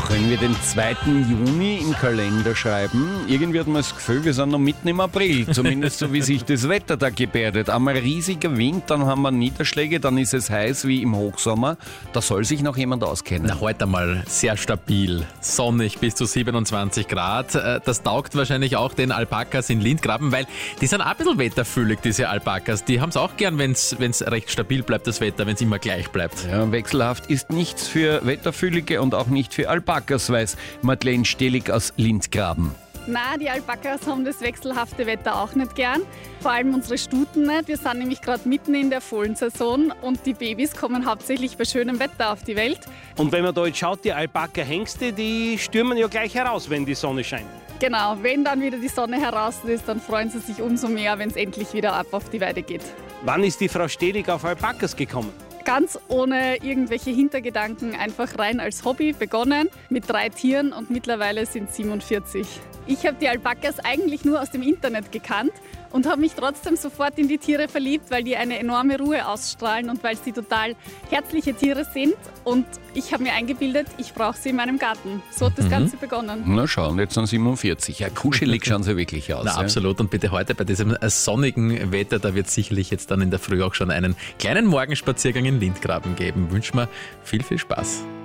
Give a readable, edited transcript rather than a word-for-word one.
Wenn wir den 2. Juni im Kalender schreiben, irgendwie hat man das Gefühl, wir sind noch mitten im April, zumindest so wie sich das Wetter da gebärdet. Einmal riesiger Wind, dann haben wir Niederschläge, dann ist es heiß wie im Hochsommer. Da soll sich noch jemand auskennen. Na, heute mal sehr stabil, sonnig bis zu 27 Grad. Das taugt wahrscheinlich auch den Alpakas in Lindgraben, weil die sind auch ein bisschen wetterfühlig, diese Alpakas. Die haben es auch gern, wenn es recht stabil bleibt, das Wetter, wenn es immer gleich bleibt. Ja, wechselhaft ist nichts für Wetterfühlige und auch nicht für Alpakas, weiß Madeleine Stehlig aus Lindgraben. Na, die Alpakas haben das wechselhafte Wetter auch nicht gern. Vor allem unsere Stuten nicht. Wir sind nämlich gerade mitten in der Fohlensaison und die Babys kommen hauptsächlich bei schönem Wetter auf die Welt. Und wenn man da jetzt schaut, die Alpaka-Hengste, die stürmen ja gleich heraus, wenn die Sonne scheint. Genau, wenn dann wieder die Sonne heraus ist, dann freuen sie sich umso mehr, wenn es endlich wieder ab auf die Weide geht. Wann ist die Frau Stehlig auf Alpakas gekommen? Ganz ohne irgendwelche Hintergedanken, einfach rein als Hobby begonnen mit 3 Tieren und mittlerweile sind 47. Ich habe die Alpakas eigentlich nur aus dem Internet gekannt und habe mich trotzdem sofort in die Tiere verliebt, weil die eine enorme Ruhe ausstrahlen und weil sie total herzliche Tiere sind. Und ich habe mir eingebildet, ich brauche sie in meinem Garten. So hat das Ganze begonnen. Na schauen, jetzt sind 47. Ja, kuschelig schauen sie wirklich aus. Na, absolut. Und bitte heute bei diesem sonnigen Wetter, da wird es sicherlich jetzt dann in der Früh auch schon einen kleinen Morgenspaziergang in Lindgraben geben. Wünschen wir viel, viel Spaß.